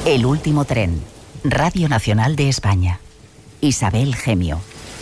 El último tren. Radio Nacional de España. Isabel Gemio.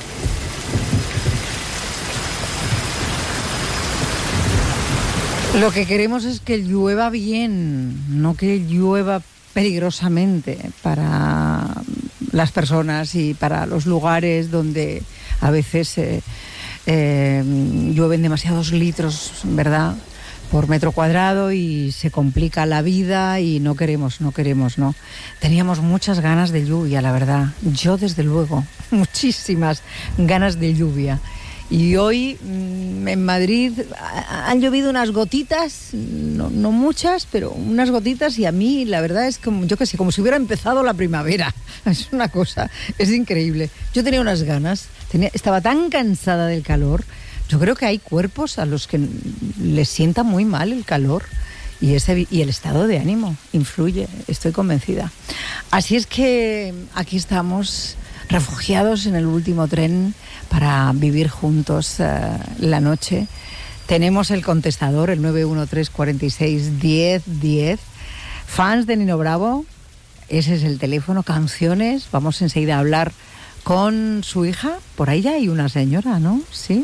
Lo que queremos es que llueva bien, no que llueva peligrosamente para las personas y para los lugares donde a veces llueven demasiados litros, ¿verdad?, por metro cuadrado y se complica la vida y no queremos, ¿no? Teníamos muchas ganas de lluvia, la verdad. Yo, desde luego, muchísimas ganas de lluvia. Y hoy en Madrid han llovido unas gotitas, no muchas, pero unas gotitas, y a mí la verdad es como, yo qué sé, como si hubiera empezado la primavera. Es una cosa, es increíble. Yo tenía unas ganas, estaba tan cansada del calor. Yo creo que hay cuerpos a los que les sienta muy mal el calor y el estado de ánimo influye, estoy convencida. Así es que aquí estamos, refugiados en el último tren para vivir juntos la noche. Tenemos el contestador, el 913 46 10 10. Fans de Nino Bravo, ese es el teléfono. Canciones, vamos enseguida a hablar con su hija. Por ahí ya hay una señora, ¿no? Sí.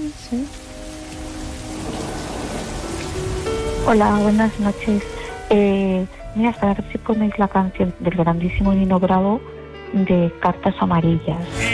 Hola, buenas noches. Mira, para ver si ponéis la canción del grandísimo Nino Bravo de Cartas Amarillas.